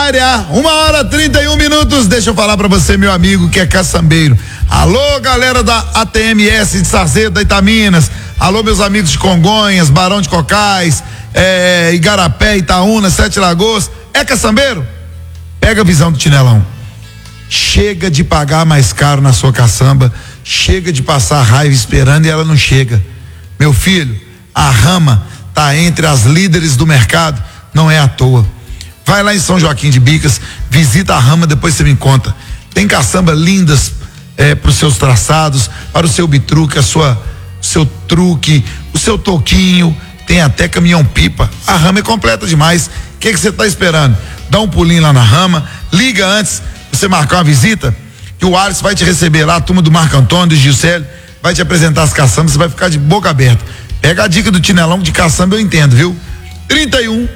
área, 1h31. Deixa eu falar pra você, meu amigo, que é caçambeiro. Alô, galera da ATMS de Sarzedo, Itaminas. Alô, meus amigos de Congonhas, Barão de Cocais, Igarapé, Itaúna, Sete Lagoas. É caçambeiro? Pega a visão do Tinelão. Chega de pagar mais caro na sua caçamba. Chega de passar raiva esperando e ela não chega. Meu filho, a Rama tá entre as líderes do mercado, não é à toa. Vai lá em São Joaquim de Bicas, visita a Rama, depois você me conta. Tem caçamba lindas para os seus traçados, para o seu bitruque, seu truque, o seu toquinho, tem até caminhão-pipa. A Rama é completa demais. O que você tá esperando? Dá um pulinho lá na Rama, liga antes de você marcar uma visita, que o Alisson vai te receber lá, a turma do Marco Antônio, do Giuselli, vai te apresentar as caçambas, você vai ficar de boca aberta. Pega a dica do Tinelão de caçamba, eu entendo, viu? 31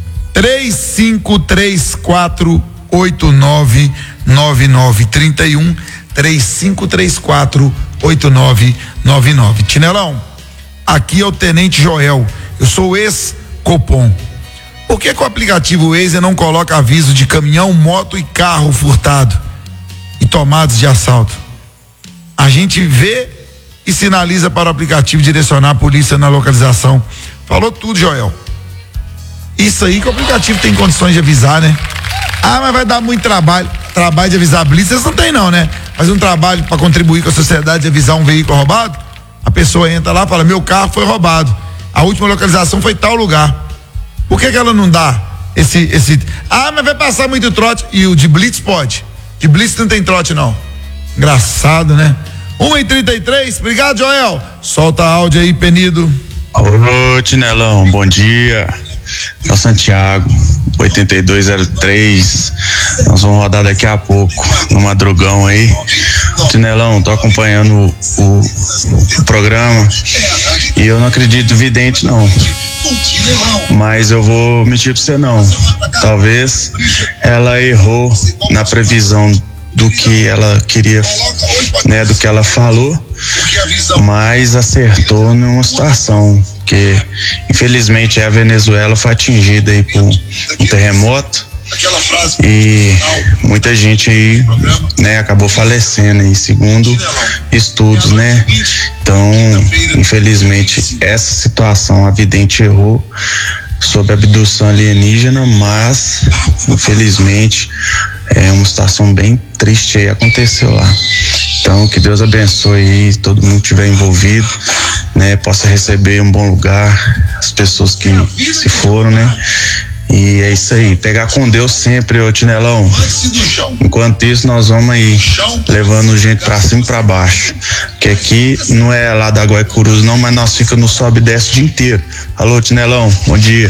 3534 8999 31 3534 8999. Tinelão, aqui é o Tenente Joel, eu sou o ex-Copom. Por que o aplicativo Waze não coloca aviso de caminhão, moto e carro furtado e tomados de assalto? A gente vê e sinaliza para o aplicativo direcionar a polícia na localização. Falou tudo, Joel. Isso aí que o aplicativo tem condições de avisar, né? Ah, mas vai dar muito trabalho. Trabalho de avisar a polícia, vocês não tem não, né? Mas um trabalho para contribuir com a sociedade de avisar um veículo roubado, a pessoa entra lá e fala, meu carro foi roubado. A última localização foi tal lugar. Por que ela não dá esse... Ah, mas vai passar muito trote. E o de Blitz pode. De Blitz não tem trote não. Engraçado, né? 1h33, obrigado, Joel. Solta áudio aí, Penido. Alô, Tinelão, bom dia. É o Santiago, 8203. Nós vamos rodar daqui a pouco no madrugão aí. Tinelão, tô acompanhando o programa e eu não acredito vidente não, mas eu vou mentir pra você não. Talvez ela errou na previsão do que ela queria, né, do que ela falou, mas acertou numa situação que infelizmente a Venezuela foi atingida aí por um terremoto e muita gente aí, né, acabou falecendo aí, segundo estudos, né? Então, infelizmente, essa situação a vidente errou sobre a abdução alienígena, mas infelizmente é uma situação bem triste aí, aconteceu lá. Então, que Deus abençoe aí todo mundo que estiver envolvido, né, possa receber um bom lugar, as pessoas que se foram, né? E é isso aí, pegar com Deus sempre, ô Tinelão. Enquanto isso, nós vamos aí levando gente pra cima e pra baixo, que aqui não é lá da Guaicurus não, mas nós fica no sobe e desce o dia inteiro. Alô, Tinelão, bom dia.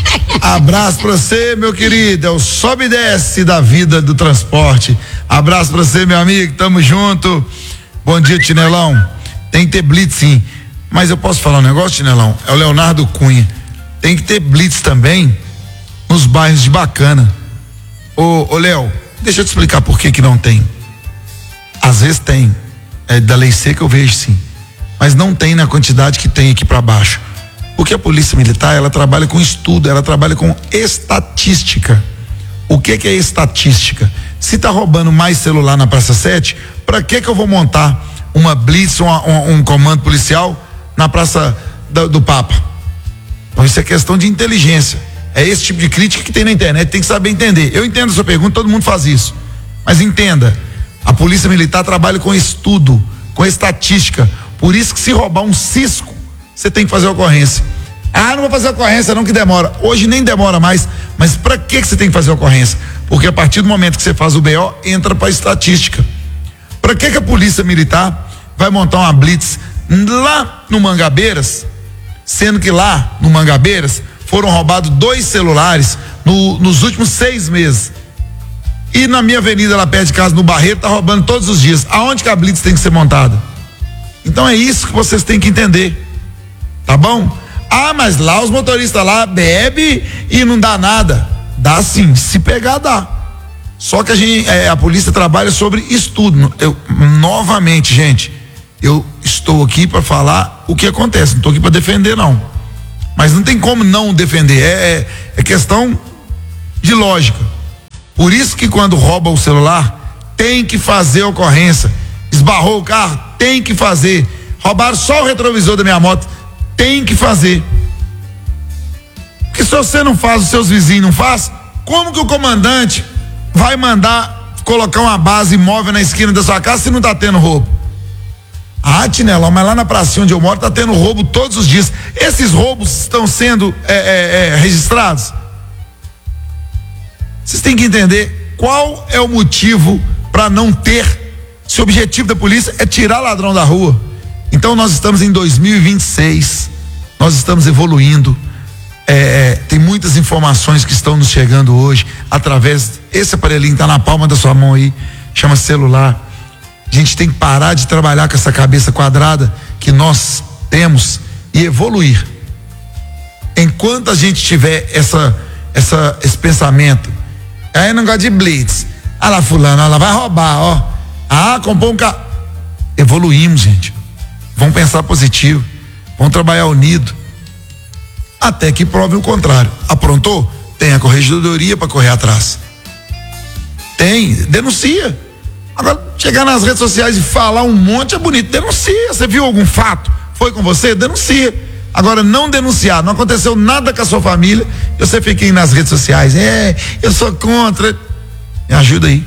Abraço pra você, meu querido, é o sobe e desce da vida do transporte. Abraço pra você, meu amigo, tamo junto. Bom dia, Tinelão. Tem que ter blitz sim, mas eu posso falar um negócio, Tinelão? É o Leonardo Cunha. Tem que ter blitz também nos bairros de Bacana. Ô Léo, deixa eu te explicar por que não tem. Às vezes tem, da lei seca eu vejo sim, mas não tem na quantidade que tem aqui para baixo, porque a polícia militar, ela trabalha com estudo, ela trabalha com estatística. O que é estatística? Se tá roubando mais celular na Praça 7, para que eu vou montar uma blitz, um comando policial na Praça do Papa? Então isso é questão de inteligência. É esse tipo de crítica que tem na internet, tem que saber entender. Eu entendo a sua pergunta, todo mundo faz isso. Mas entenda, a polícia militar trabalha com estudo, com estatística. Por isso que se roubar um cisco, você tem que fazer ocorrência. Ah, não vou fazer ocorrência não, que demora. Hoje nem demora mais. Mas para que você tem que fazer ocorrência? Porque a partir do momento que você faz o BO, entra para estatística. Para que a polícia militar vai montar uma blitz lá no Mangabeiras, sendo que lá no Mangabeiras foram roubados 2 celulares nos últimos 6 meses. E na minha avenida lá perto de casa, no Barreto, tá roubando todos os dias. Aonde que a blitz tem que ser montada? Então é isso que vocês têm que entender. Tá bom? Ah, mas lá os motoristas lá bebem e não dá nada. Dá sim, se pegar dá. Só que a polícia trabalha sobre estudo. Novamente, gente, eu estou aqui para falar o que acontece, não estou aqui para defender não. Mas não tem como não defender, é questão de lógica. Por isso que quando rouba o celular, tem que fazer ocorrência. Esbarrou o carro, tem que fazer. Roubaram só o retrovisor da minha moto, tem que fazer. Porque se você não faz, os seus vizinhos não fazem, como que o comandante vai mandar colocar uma base móvel na esquina da sua casa se não tá tendo roubo? Ah, Tinelão, mas lá na pracinha onde eu moro tá tendo roubo todos os dias. Esses roubos estão sendo registrados? Vocês têm que entender qual é o motivo para não ter. Se o objetivo da polícia é tirar ladrão da rua. Então nós estamos em 2026, nós estamos evoluindo. Tem muitas informações que estão nos chegando hoje através, esse aparelhinho está na palma da sua mão aí, chama celular. A gente tem que parar de trabalhar com essa cabeça quadrada que nós temos e evoluir. Enquanto a gente tiver esse pensamento, aí não gosta de blitz, ah lá fulano, ela vai roubar, ó, comprou um carro, evoluímos, gente, vamos pensar positivo, vamos trabalhar unido, até que prove o contrário. Aprontou? Tem a corregedoria para correr atrás, tem, denuncia. Agora, chegar nas redes sociais e falar um monte é bonito, denuncia. Você viu algum fato? Foi com você? Denuncia. Agora, não denunciar, não aconteceu nada com a sua família, você fica aí nas redes sociais, eu sou contra. Me ajuda aí.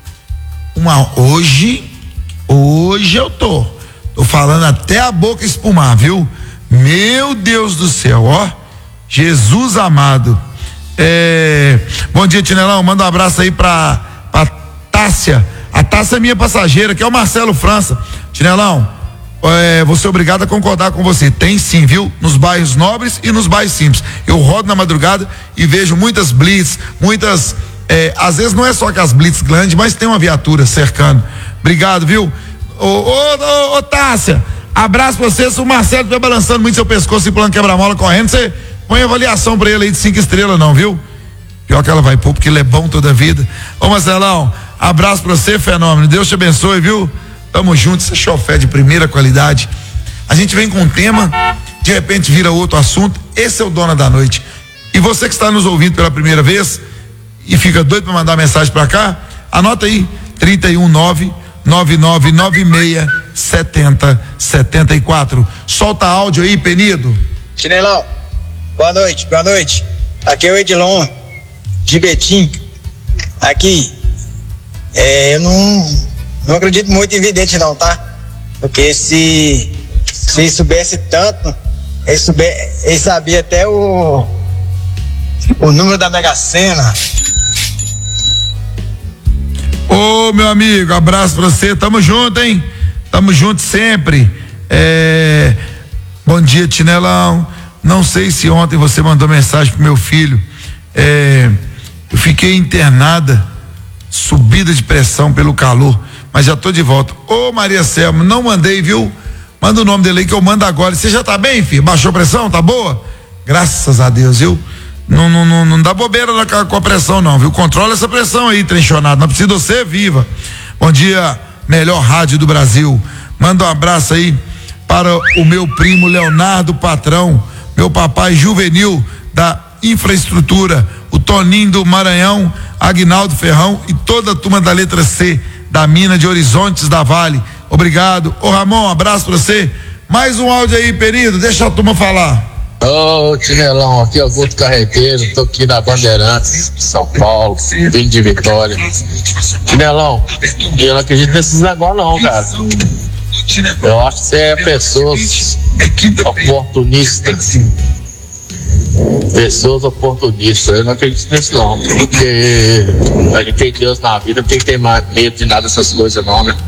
Hoje eu tô falando até a boca espumar, viu? Meu Deus do céu, ó, Jesus amado. Bom dia, Tinelão, manda um abraço aí pra Tássia. A Tássia é minha passageira, que é o Marcelo França. Tinelão, vou ser obrigado a concordar com você. Tem sim, viu? Nos bairros nobres e nos bairros simples. Eu rodo na madrugada e vejo muitas blitz, muitas, às vezes não é só que as blitz grandes, mas tem uma viatura cercando. Obrigado, viu? Ô Tássia, abraço pra você. Se o Marcelo estiver balançando muito seu pescoço e plano quebra-mola correndo, você põe avaliação pra ele aí de 5 estrelas não, viu? Pior que ela vai pôr, porque ele é bom toda a vida. Ô Marcelão, abraço pra você, fenômeno. Deus te abençoe, viu? Tamo junto, você é chofé de primeira qualidade. A gente vem com um tema, de repente vira outro assunto. Esse é o Dona da Noite. E você que está nos ouvindo pela primeira vez e fica doido pra mandar mensagem pra cá, anota aí, 31999967074. Solta áudio aí, Penido. Tinelão, boa noite. Aqui é o Edilon de Betim. Aqui, eu não acredito muito em vidente não, tá? Porque se soubesse tanto, ele sabia até o número da Mega Sena. Ô, meu amigo, abraço pra você, tamo junto, hein? Tamo junto sempre. Bom dia, Tinelão. Não sei se ontem você mandou mensagem pro meu filho. Eu fiquei internada, subida de pressão pelo calor, mas já tô de volta. Ô, Maria Selma, não mandei, viu? Manda o nome dele aí que eu mando agora. Você já tá bem, filho? Baixou a pressão? Tá boa? Graças a Deus, viu? Não dá bobeira com a pressão não, viu? Controla essa pressão aí, trenchonado, não precisa você viva. Bom dia, melhor rádio do Brasil. Manda um abraço aí para o meu primo Leonardo Patrão, meu papai juvenil da infraestrutura, o Toninho do Maranhão, Aguinaldo Ferrão e toda a turma da letra C da mina de Horizontes da Vale. Obrigado. Ô Ramon, um abraço pra você. Mais um áudio aí, Perido, deixa a turma falar. Ô, Tinelão, aqui é o Guto Carreteiro, tô aqui na Bandeirantes, São Paulo, vim de Vitória. Tinelão, eu não acredito nesses negócios não, cara. Eu acho que você é pessoas oportunistas. Eu não acredito nisso não, porque a gente tem Deus na vida, não tem que ter mais medo de nada dessas coisas não, né?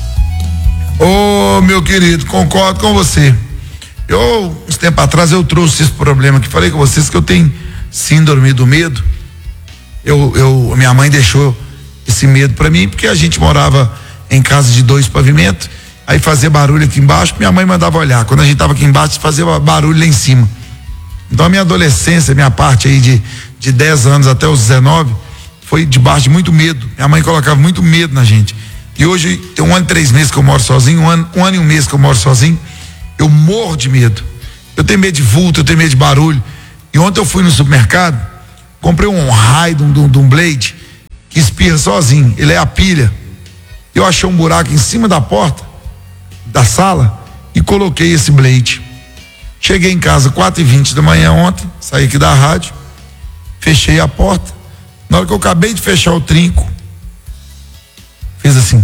Ô, meu querido, concordo com você. Uns tempos atrás eu trouxe esse problema que falei com vocês que eu tenho síndrome do medo. Minha mãe deixou esse medo pra mim porque a gente morava em casa de 2 pavimentos, aí fazia barulho aqui embaixo, minha mãe mandava olhar. Quando a gente tava aqui embaixo, fazia barulho lá em cima. Então a minha adolescência, minha parte aí de 10 anos até os 19, foi debaixo de muito medo. Minha mãe colocava muito medo na gente. E hoje tem 1 ano e 3 meses que eu moro sozinho, um ano e 1 mês que eu moro sozinho. Eu morro de medo. Eu tenho medo de vulto, eu tenho medo de barulho. E ontem eu fui no supermercado, comprei um raio de um Blade, espirra sozinho, ele é a pilha. Eu achei um buraco em cima da porta da sala e coloquei esse blade. Cheguei em casa 4h20 da manhã ontem, saí aqui da rádio, fechei a porta. Na hora que eu acabei de fechar o trinco, fez assim.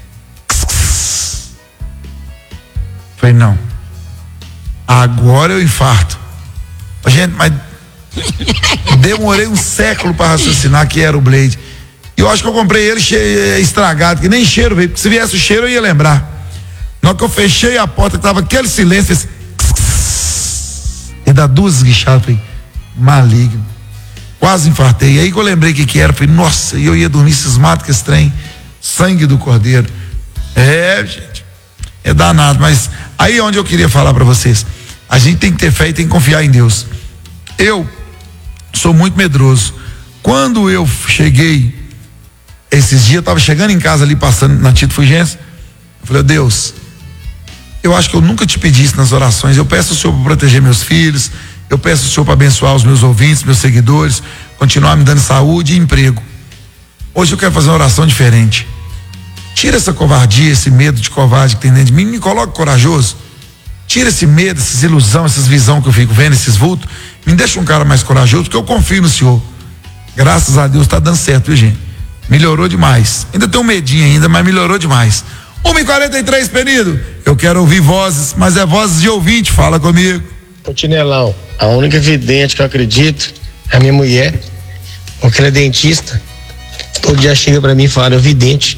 Falei, não, agora eu infarto. Gente, mas demorei um século para raciocinar que era o blade. E eu acho que eu comprei ele estragado, que nem cheiro veio, porque se viesse o cheiro eu ia lembrar. Na hora que eu fechei a porta, que tava aquele silêncio, fez e dá 2 esguichadas, falei, maligno. Quase infartei. E aí que eu lembrei que era, falei, nossa, e eu ia dormir cismado com esse trem, sangue do cordeiro. Gente, é danado, mas aí onde eu queria falar para vocês, a gente tem que ter fé e tem que confiar em Deus. Eu sou muito medroso. Quando eu cheguei, esses dias, eu tava chegando em casa ali, passando na Tito Fugência, eu falei, Deus, eu acho que eu nunca te pedi isso nas orações. Eu peço ao Senhor para proteger meus filhos, eu peço ao Senhor para abençoar os meus ouvintes, meus seguidores, continuar me dando saúde e emprego. Hoje eu quero fazer uma oração diferente. Tira essa covardia, esse medo de covarde que tem dentro de mim, me coloque corajoso. Tira esse medo, essas ilusões, essas visões que eu fico vendo, esses vultos. Me deixa um cara mais corajoso, porque eu confio no Senhor. Graças a Deus tá dando certo, viu, gente? Melhorou demais. Ainda tem um medinho ainda, mas melhorou demais. 1h43, Penido. Eu quero ouvir vozes, mas é vozes de ouvinte, fala comigo. Ô Tinelão, a única vidente que eu acredito é a minha mulher, porque ela é dentista. Todo dia chega pra mim e fala, eu vidente.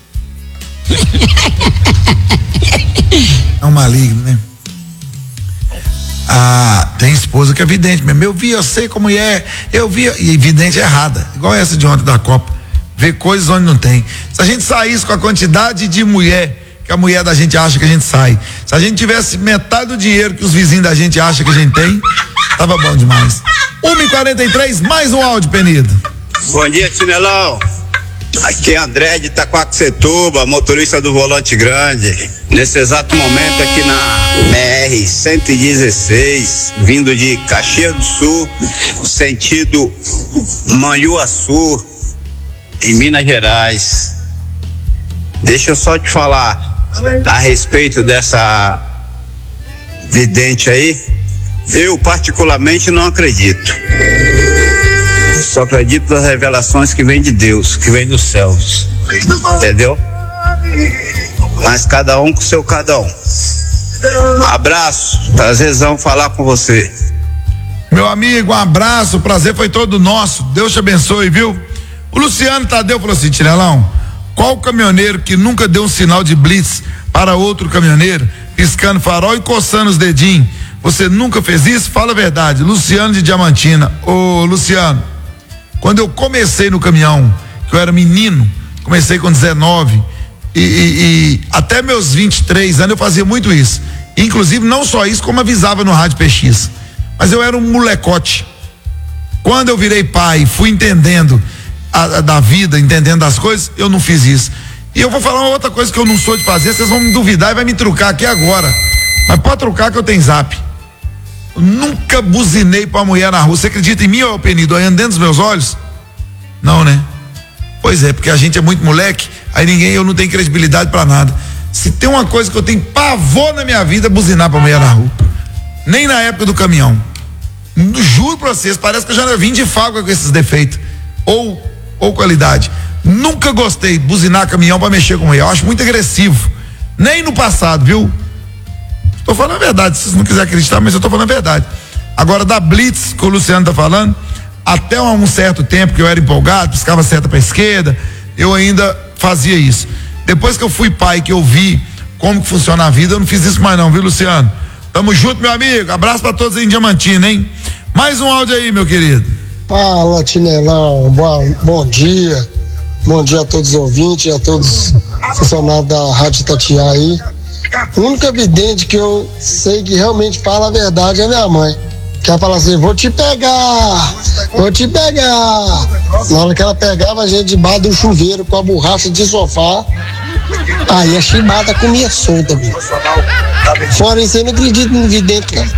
É um maligno, né? Tem esposa que é vidente mesmo. Eu vi, eu sei como é. Eu vi, e vidente é errada, igual essa de ontem da Copa. Ver coisas onde não tem. Se a gente saísse com a quantidade de mulher que a mulher da gente acha que a gente sai, se a gente tivesse metade do dinheiro que os vizinhos da gente acham que a gente tem, tava bom demais. 1h43, mais um áudio, Penido. Bom dia, Tinelão. Aqui é André de Itaquaquecetuba, motorista do Volante Grande. Nesse exato momento aqui na BR-116, vindo de Caxias do Sul, sentido Manhuaçu, em Minas Gerais. Deixa eu só te falar a respeito dessa vidente aí. Eu particularmente não acredito. Só acredito nas revelações que vêm de Deus, que vêm dos céus. Entendeu? Mas cada um com seu cada um. Abraço, prazerzão falar com você. Meu amigo, um abraço, o prazer foi todo nosso. Deus te abençoe, viu? O Luciano Tadeu falou assim, Tinelão, qual caminhoneiro que nunca deu um sinal de blitz para outro caminhoneiro, piscando farol e coçando os dedinhos? Você nunca fez isso? Fala a verdade. Luciano de Diamantina. Ô Luciano, quando eu comecei no caminhão, que eu era menino, comecei com 19 e até meus 23 anos eu fazia muito isso. Inclusive não só isso, como avisava no rádio PX. Mas eu era um molecote. Quando eu virei pai, fui entendendo da vida, entendendo das coisas, eu não fiz isso. E eu vou falar uma outra coisa que eu não sou de fazer, vocês vão me duvidar e vai me trucar aqui agora. Mas pode trucar que eu tenho zap. Eu nunca buzinei pra mulher na rua. Você acredita em mim, ô Penido, olhando dentro dos meus olhos? Não, né? Pois é, porque a gente é muito moleque, aí eu não tenho credibilidade pra nada. Se tem uma coisa que eu tenho pavor na minha vida, é buzinar pra mulher na rua. Nem na época do caminhão. Juro pra vocês, parece que eu já vim de fábrica com esses defeitos. Ou qualidade. Nunca gostei de buzinar caminhão pra mexer com mulher. Eu acho muito agressivo. Nem no passado, viu? Tô falando a verdade, se vocês não quiserem acreditar, mas eu tô falando a verdade. Agora, da blitz que o Luciano tá falando, até um certo tempo que eu era empolgado, piscava seta pra esquerda, eu ainda fazia isso. Depois que eu fui pai, que eu vi como que funciona a vida, eu não fiz isso mais não, viu, Luciano? Tamo junto, meu amigo. Abraço pra todos aí em Diamantina, hein? Mais um áudio aí, meu querido. Fala, Tinelão, bom dia. Bom dia a todos os ouvintes, a todos os funcionários da Rádio Itatiaia aí. A única vidente que eu sei que realmente fala a verdade é minha mãe. Que ela fala assim, vou te pegar. Na hora que ela pegava a gente debaixo do chuveiro com a borracha de sofá, aí a chibata comia solta, bicho. Fora isso, eu não acredito no vidente, não.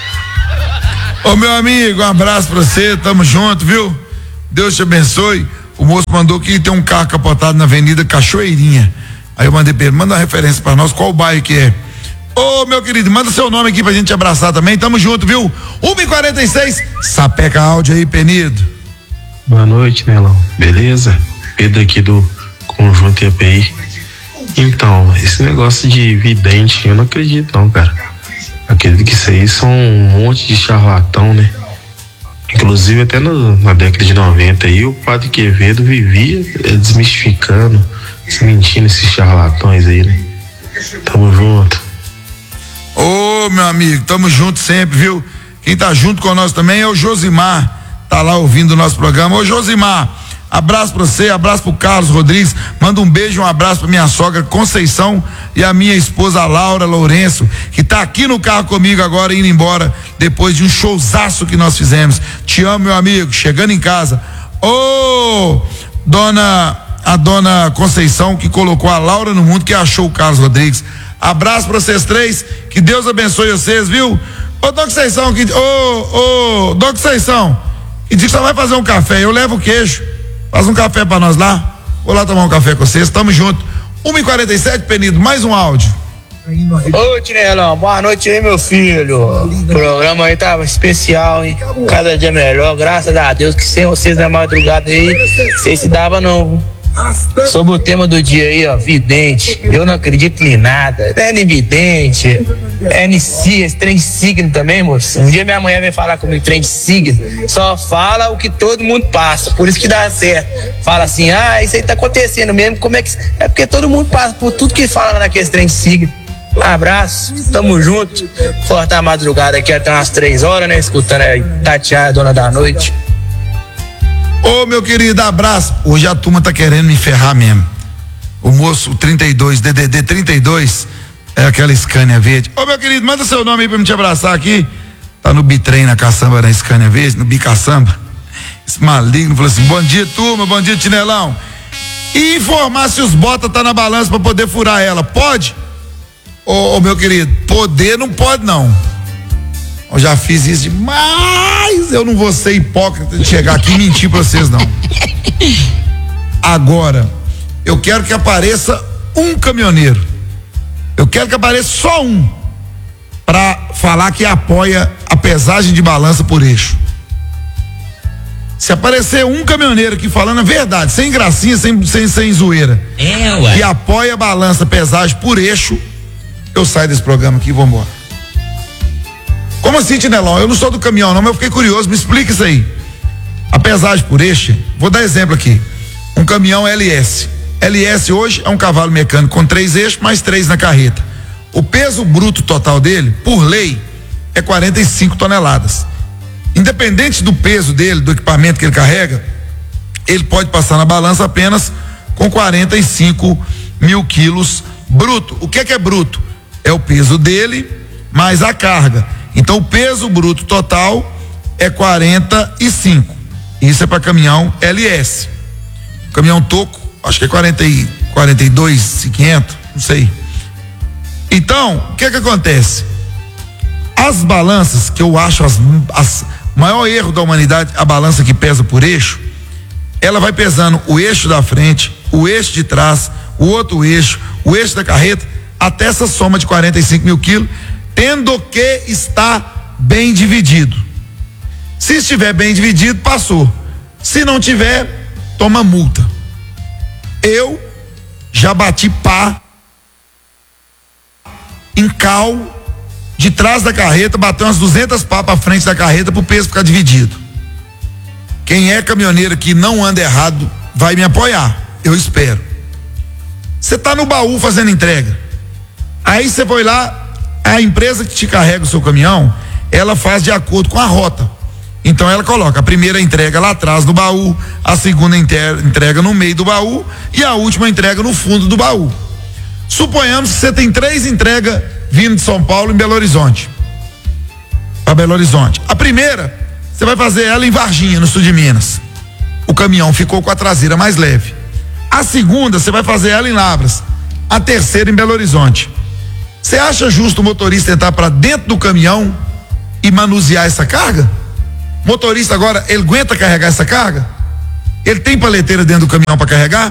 Ô meu amigo, um abraço pra você, tamo junto, viu? Deus te abençoe. O moço mandou que tem um carro capotado na Avenida Cachoeirinha. Aí eu mandei pra ele, manda uma referência pra nós, qual bairro que é. Ô, meu querido, manda seu nome aqui pra gente te abraçar também, tamo junto, viu? 1h46, sapeca áudio aí, Penido. Boa noite, Nelão, beleza? Pedro aqui do Conjunto EPI. Então, esse negócio de vidente, eu não acredito não, cara. Acredito que isso aí são um monte de charlatão, né? Inclusive até na década de 90 aí, o Padre Quevedo vivia desmistificando, desmentindo esses charlatões aí, né? Tamo junto. Ô, meu amigo, tamo junto sempre, viu? Quem tá junto com nós também é o Josimar, tá lá ouvindo o nosso programa. Ô, Josimar, abraço pra você, abraço pro Carlos Rodrigues, manda um beijo, um abraço pra minha sogra Conceição e a minha esposa Laura Lourenço, que tá aqui no carro comigo agora, indo embora, depois de um showzaço que nós fizemos. Te amo, meu amigo, chegando em casa. Ô, a dona Conceição, que colocou a Laura no mundo, que achou o Carlos Rodrigues. Abraço pra vocês três, que Deus abençoe vocês, viu? Ô, Dona Conceição, Dona Conceição, que diz que só vai fazer um café, eu levo o queijo, faz um café pra nós lá, vou lá tomar um café com vocês, tamo junto. 1h47, Penido, mais um áudio. Ô, Tinelão, boa noite aí, meu filho. O programa aí tava especial, hein? Cada dia melhor, graças a Deus, que sem vocês na madrugada aí, vocês se davam não. Sobre o tema do dia aí, ó, vidente. Eu não acredito em nada. É nem vidente, é NC, esse trem de signo também, moço. Um dia minha mulher veio falar comigo, trem de signo. Só fala o que todo mundo passa, por isso que dá certo. Fala assim, isso aí tá acontecendo mesmo, como é que. É porque todo mundo passa por tudo que fala naquele trem de signo. Um abraço, tamo junto. Forte a madrugada aqui até umas 3 horas, né? Escutando aí Tatiana, dona da noite. Ô, meu querido, abraço. Hoje a turma tá querendo me ferrar mesmo. O moço 32, DDD 32, é aquela Scania verde. Ô, meu querido, manda seu nome aí pra me te abraçar aqui. Tá no bitrem na caçamba, na Scania verde, no bicaçamba. Esse maligno falou assim: bom dia, turma, bom dia, Tinelão. E informar se os bota tá na balança pra poder furar ela. Pode? Ô, meu querido, poder não pode não. Eu já fiz isso demais, eu não vou ser hipócrita de chegar aqui e mentir pra vocês não. Agora, eu quero que apareça um caminhoneiro. Eu quero que apareça só um pra falar que apoia a pesagem de balança por eixo. Se aparecer um caminhoneiro aqui falando a verdade, sem gracinha, sem zoeira, que apoia a balança, pesagem por eixo, eu saio desse programa aqui e vou embora. Como assim, Tinelão? Eu não sou do caminhão não, mas eu fiquei curioso, me explica isso aí. A pesagem por eixo, vou dar exemplo aqui. Um caminhão LS. LS hoje é um cavalo mecânico com 3 eixos, mais 3 na carreta. O peso bruto total dele, por lei, é 45 toneladas. Independente do peso dele, do equipamento que ele carrega, ele pode passar na balança apenas com 45 mil quilos bruto. O que é bruto? É o peso dele mais a carga. Então o peso bruto total é 45. Isso é para caminhão LS. Caminhão toco, acho que é 42.500, não sei. Então, o que acontece? As balanças que eu acho maior erro da humanidade, a balança que pesa por eixo, ela vai pesando o eixo da frente, o eixo de trás, o outro eixo, o eixo da carreta, até essa soma de 45 mil quilos, tendo que estar bem dividido. Se estiver bem dividido, passou. Se não tiver, toma multa. Eu já bati pá em cal de trás da carreta, bateu umas 200 pá pra frente da carreta pro peso ficar dividido. Quem é caminhoneiro que não anda errado vai me apoiar, eu espero. Você tá no baú fazendo entrega, aí você foi lá, a empresa que te carrega o seu caminhão, ela faz de acordo com a rota. Então ela coloca a primeira entrega lá atrás do baú, a segunda entrega no meio do baú e a última entrega no fundo do baú. Suponhamos que você tem 3 entregas vindo de São Paulo em Belo Horizonte. Para Belo Horizonte. A primeira, você vai fazer ela em Varginha, no sul de Minas. O caminhão ficou com a traseira mais leve. A segunda, você vai fazer ela em Lavras. A terceira em Belo Horizonte. Você acha justo o motorista entrar para dentro do caminhão e manusear essa carga? O motorista agora, ele aguenta carregar essa carga? Ele tem paleteira dentro do caminhão para carregar?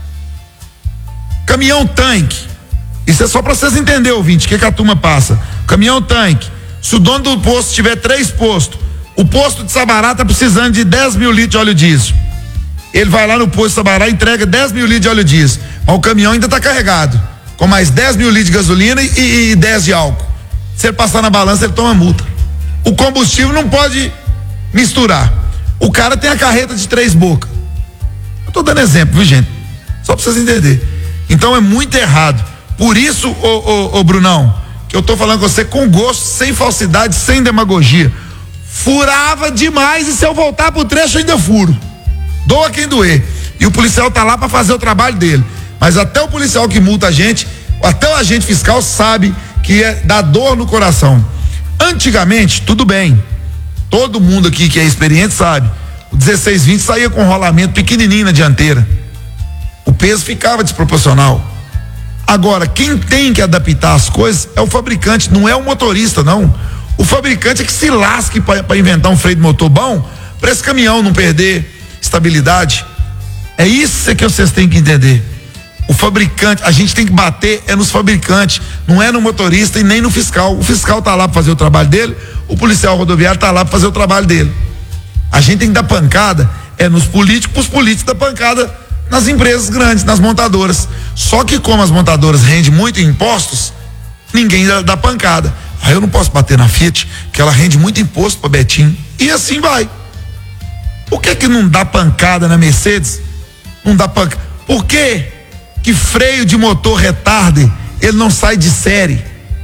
Caminhão tanque. Isso é só para vocês entenderem, ouvinte, o que a turma passa. Caminhão tanque. Se o dono do posto tiver 3 postos, o posto de Sabará está precisando de 10 mil litros de óleo diesel. Ele vai lá no posto de Sabará e entrega 10 mil litros de óleo diesel. Mas o caminhão ainda está carregado, com mais 10 mil litros de gasolina e 10 de álcool. Se ele passar na balança, ele toma multa. O combustível não pode misturar. O cara tem a carreta de 3 bocas. Eu tô dando exemplo, viu, gente? Só para vocês entenderem. Então é muito errado. Por isso, ô Brunão, que eu tô falando com você com gosto, sem falsidade, sem demagogia. Furava demais e se eu voltar pro trecho ainda furo. Doa quem doer. E o policial tá lá para fazer o trabalho dele. Mas até o policial que multa a gente, até o agente fiscal sabe que dá dor no coração. Antigamente, tudo bem. Todo mundo aqui que é experiente sabe. O 1620 saía com um rolamento pequenininho na dianteira. O peso ficava desproporcional. Agora, quem tem que adaptar as coisas é o fabricante, não é o motorista, não. O fabricante é que se lasque para inventar um freio de motor bom, para esse caminhão não perder estabilidade. É isso que vocês têm que entender. O fabricante, a gente tem que bater nos fabricantes, não é no motorista e nem no fiscal. O fiscal tá lá para fazer o trabalho dele, o policial rodoviário tá lá para fazer o trabalho dele. A gente tem que dar pancada nos políticos, os políticos dar pancada nas empresas grandes, nas montadoras. Só que como as montadoras rendem muito impostos, ninguém dá pancada. Aí eu não posso bater na Fiat, que ela rende muito imposto para Betim. E assim vai. Por que não dá pancada na Mercedes? Não dá pancada. Por que freio de motor retarded ele não sai de série?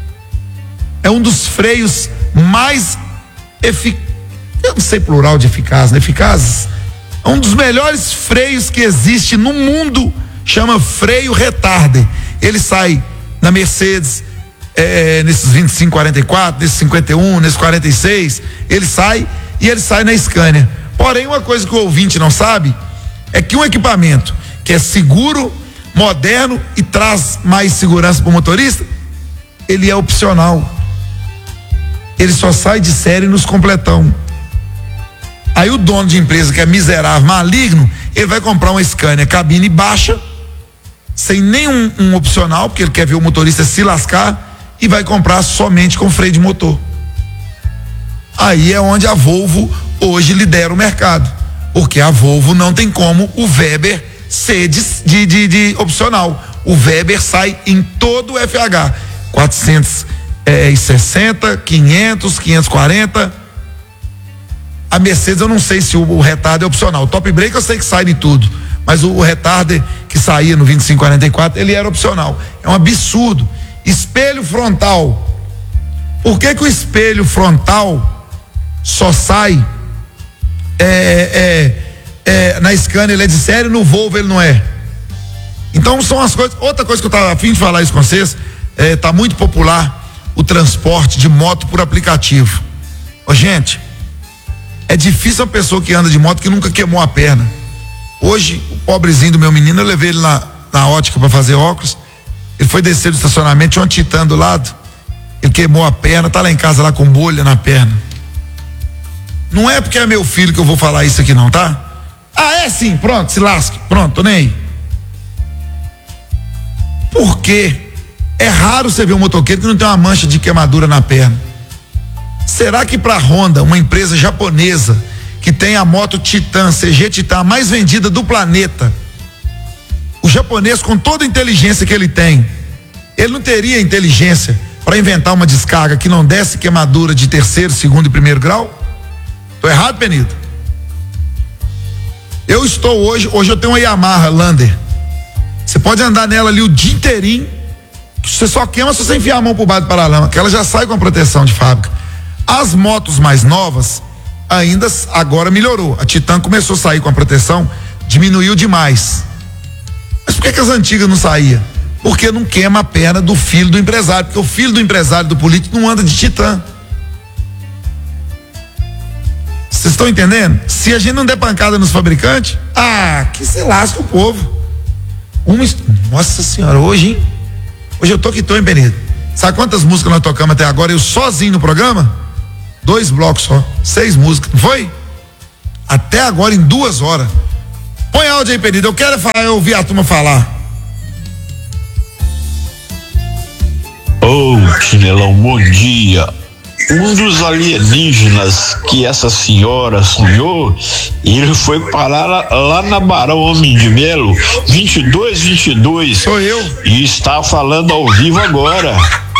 É um dos freios mais eu não sei plural de eficaz, né? Eficazes. É um dos melhores freios que existe no mundo, chama freio retarded. Ele sai na Mercedes, nesses 2544, nesses 51, nesses 46, ele sai na Scania. Porém, uma coisa que o ouvinte não sabe é que um equipamento que é seguro, moderno e traz mais segurança para o motorista, ele é opcional. Ele só sai de série nos completão. Aí o dono de empresa que é miserável, maligno, ele vai comprar uma Scania cabine baixa, sem nenhum opcional, porque ele quer ver o motorista se lascar, e vai comprar somente com freio de motor. Aí é onde a Volvo hoje lidera o mercado, porque a Volvo não tem como o Weber ser de opcional. O Weber sai em todo o FH, 460, 500, 540. A Mercedes eu não sei se o retard é opcional. O top brake eu sei que sai de tudo, mas o retard que saía no 2544 ele era opcional. É um absurdo. Espelho frontal. Por que o espelho frontal só sai na Scania ele é de série, no Volvo ele não é? Então são as coisas. Outra coisa que eu estava a fim de falar isso com vocês, tá muito popular o transporte de moto por aplicativo. Gente, é difícil uma pessoa que anda de moto que nunca queimou a perna. Hoje, o pobrezinho do meu menino, eu levei ele na ótica para fazer óculos. Ele foi descer do estacionamento, tinha uma Titan do lado. Ele queimou a perna, tá lá em casa lá com bolha na perna. Não é porque é meu filho que eu vou falar isso aqui não, tá? É sim, pronto, se lasque, pronto, tô nem aí. Por quê? É raro você ver um motoqueiro que não tem uma mancha de queimadura na perna. Será que para a Honda, uma empresa japonesa que tem a moto Titan, CG Titan, a mais vendida do planeta, o japonês, com toda a inteligência que ele tem, ele não teria inteligência para inventar uma descarga que não desse queimadura de 3º, 2º e 1º grau? Tô errado, Benito? Eu estou hoje eu tenho uma Yamaha Lander. Você pode andar nela ali o dia inteirinho, você só queima se você enfiar a mão por baixo do paralama, que ela já sai com a proteção de fábrica. As motos mais novas ainda agora melhorou. A Titan começou a sair com a proteção, diminuiu demais. Mas por que as antigas não saíam? Porque não queima a perna do filho do empresário, porque o filho do empresário, do político, não anda de Titan. Vocês estão entendendo? Se a gente não der pancada nos fabricantes, que se lasca o povo. Nossa senhora, hoje, hein? Hoje eu tô que tô, hein, Benito? Sabe quantas músicas nós tocamos até agora, eu sozinho no programa? 2 blocos só, 6 músicas, não foi? Até agora em 2 horas. Põe áudio aí, Penido, eu quero ouvir a turma falar. Ô, Chinelão, bom dia. Um dos alienígenas que essa senhora sonhou, ele foi parar lá na Barão Homem de Melo, 2222. Sou eu. E está falando ao vivo agora.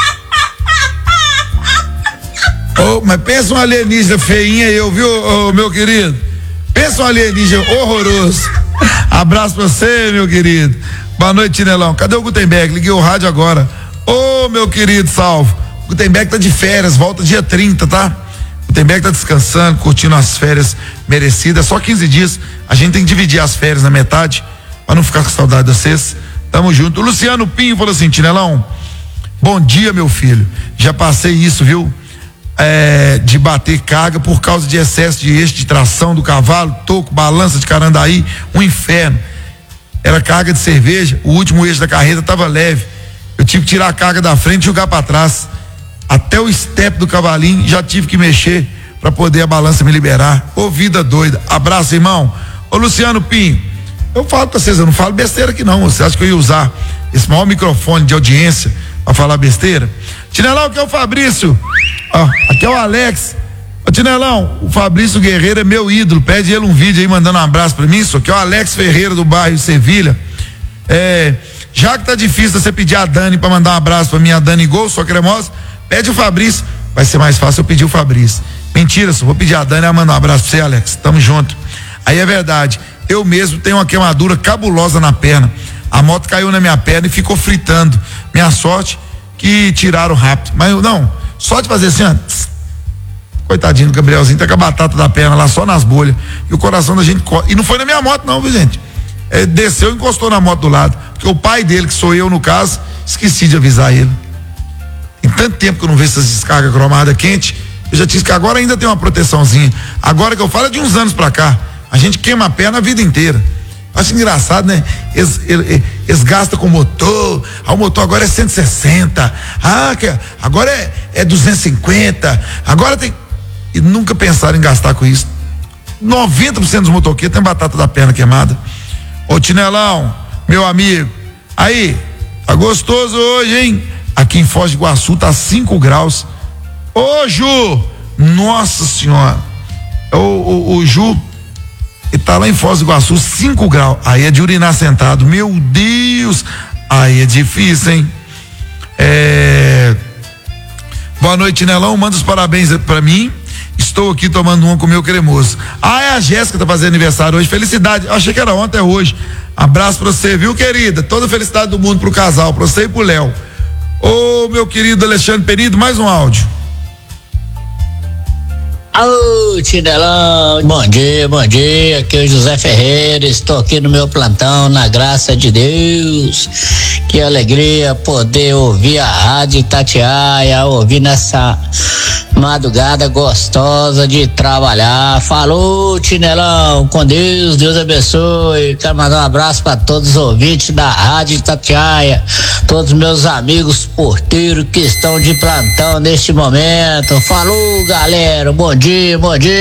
Mas pensa um alienígena feinha eu, viu, meu querido? Pensa um alienígena horroroso. Abraço pra você, meu querido. Boa noite, Tinelão. Cadê o Gutenberg? Liguei o rádio agora. Meu querido, salvo. O Gutenberg tá de férias, volta dia 30, tá? O Gutenberg tá descansando, curtindo as férias merecidas. Só 15 dias. A gente tem que dividir as férias na metade, pra não ficar com saudade de vocês. Tamo junto. O Luciano Pinho falou assim: Tinelão, bom dia, meu filho. Já passei isso, viu? De bater carga por causa de excesso de eixo de tração do cavalo, toco, balança de carandaí, um inferno. Era carga de cerveja, o último eixo da carreta tava leve. Eu tive que tirar a carga da frente e jogar para trás. Até o step do cavalinho já tive que mexer para poder a balança me liberar. Ô, vida doida. Abraço, irmão. Ô, Luciano Pinho, eu falo pra vocês, eu não falo besteira aqui não. Você acha que eu ia usar esse maior microfone de audiência pra falar besteira? Tinelão, aqui é o Fabrício. Aqui é o Alex. Ô, Tinelão, o Fabrício Guerreiro é meu ídolo. Pede ele um vídeo aí mandando um abraço pra mim. Isso aqui é o Alex Ferreira do bairro Sevilha. Já que tá difícil você pedir a Dani pra mandar um abraço pra mim, a Dani Gol, sua cremosa, pede o Fabrício. Vai ser mais fácil eu pedir o Fabrício. Mentira, só vou pedir a Dani, ela manda um abraço pra você, Alex. Tamo junto. Aí é verdade, eu mesmo tenho uma queimadura cabulosa na perna. A moto caiu na minha perna e ficou fritando. Minha sorte que tiraram rápido. Mas não, só de fazer assim, ó. Coitadinho do Gabrielzinho, tá com a batata da perna lá só nas bolhas. E o coração da gente. E não foi na minha moto, não, viu, gente? Desceu e encostou na moto do lado. Porque o pai dele, que sou eu no caso, esqueci de avisar ele. Tem tanto tempo que eu não vejo essas descargas cromadas quente, eu já disse que agora ainda tem uma proteçãozinha. Agora que eu falo é de uns anos pra cá. A gente queima a perna a vida inteira. Acho engraçado, né? Eles gastam com motor. O motor agora é 160. Agora é 250. Agora tem. E nunca pensaram em gastar com isso. 90% dos motoqueiros tem batata da perna queimada. Ô, Tinelão, meu amigo, aí, tá gostoso hoje, hein? Aqui em Foz do Iguaçu tá 5 graus. Ô, Ju, nossa senhora, o Ju, ele tá lá em Foz do Iguaçu, 5 graus, aí é de urinar sentado, meu Deus, aí é difícil, hein? Boa noite, Tinelão, manda os parabéns pra mim. Estou aqui tomando uma com o meu cremoso. É a Jéssica, tá fazendo aniversário hoje. Felicidade. Eu achei que era ontem, é hoje. Abraço pra você, viu, querida? Toda felicidade do mundo pro casal, pra você e pro Léo. Ô, meu querido Alexandre Penido, mais um áudio. Ô, Tinelão, bom dia, aqui é o José Ferreira, estou aqui no meu plantão, na graça de Deus. Que alegria poder ouvir a Rádio Itatiaia, ouvir nessa madrugada gostosa de trabalhar. Falou, Tinelão, com Deus, Deus abençoe. Quero mandar um abraço para todos os ouvintes da Rádio Itatiaia, todos meus amigos porteiros que estão de plantão neste momento. Falou, galera, bom dia.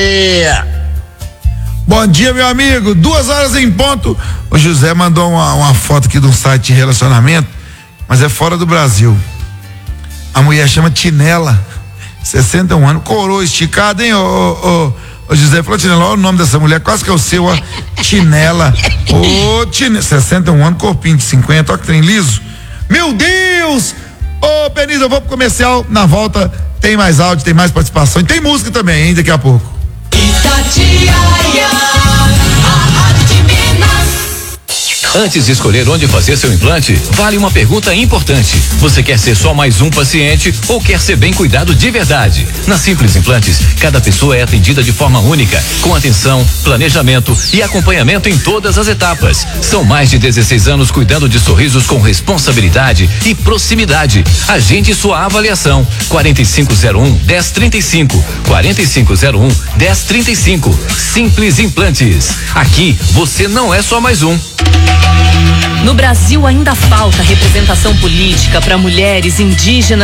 Bom dia, meu amigo. 2h em ponto. O José mandou uma foto aqui de um site de relacionamento, mas é fora do Brasil. A mulher chama Tinela, 61 anos, coroa esticada, hein? O José falou: Tinela, olha o nome dessa mulher, quase que é o seu, ó. Tinela. Ô, Tinela, 61 anos, corpinho de 50, ó, que trem liso. Meu Deus! Ô, Penido, eu vou pro comercial, na volta tem mais áudio, tem mais participação e tem música também, hein, daqui a pouco. Itatiaia, a rádio de Minas. Antes de escolher onde fazer seu implante, vale uma pergunta importante. Você quer ser só mais um paciente ou quer ser bem cuidado de verdade? Na Simples Implantes, cada pessoa é atendida de forma única, com atenção, planejamento e acompanhamento em todas as etapas. São mais de 16 anos cuidando de sorrisos com responsabilidade e proximidade. Agende sua avaliação. 4501-1035. 4501-1035. Simples Implantes. Aqui, você não é só mais um. No Brasil ainda falta representação política para mulheres indígenas